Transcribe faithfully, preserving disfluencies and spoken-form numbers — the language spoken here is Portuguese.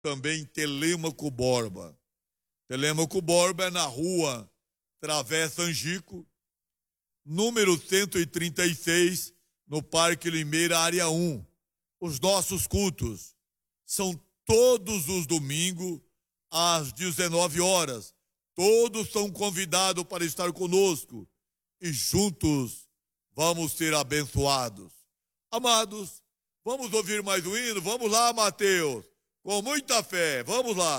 também Telêmaco Borba. Telêmaco Borba é na rua Travessa Angico, número cento e trinta e seis, no Parque Limeira, área um. Os nossos cultos são todos os domingos, às dezenove horas. Todos são convidados para estar conosco e juntos vamos ser abençoados. Amados, vamos ouvir mais um hino? Vamos lá, Mateus, com muita fé, vamos lá.